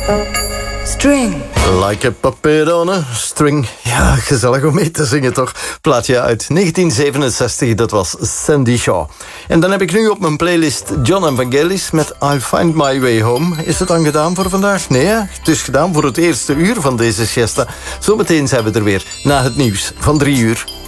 String. Like a puppet on a string. Ja, gezellig om mee te zingen toch? Plaatje uit 1967, dat was Sandy Shaw. En dan heb ik nu op mijn playlist John Evangelis met I'll Find My Way Home. Is het dan gedaan voor vandaag? Nee, hè? Het is gedaan voor het eerste uur van deze siesta. Zometeen zijn we er weer, na het nieuws van 3 uur.